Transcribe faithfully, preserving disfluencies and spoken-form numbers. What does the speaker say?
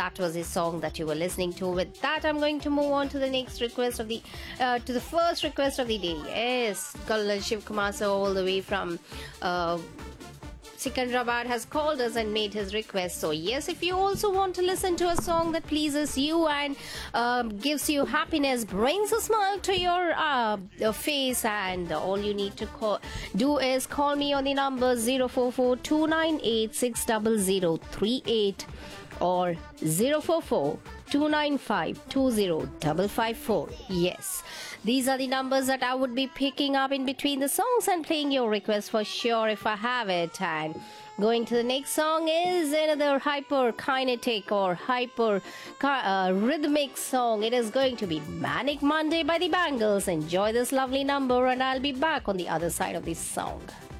that was the song that you were listening to. With that, I'm going to move on to the next request of the, uh, to the first request of the day. Yes, Shiv Kumar sir, all the way from uh, Sikandrabad has called us and made his request. So yes, if you also want to listen to a song that pleases you and um, gives you happiness, brings a smile to your uh, face, and all you need to call, do is call me on the number zero four four two nine eight six zero zero three eight or zero four four two nine five two zero five five four. Yes, these are the numbers that I would be picking up in between the songs and playing your request for sure if I have it. And going to the next song is another hyper kinetic or hyper uh, rhythmic song. It is going to be Manic Monday by the Bangles. Enjoy this lovely number and I'll be back on the other side of this song.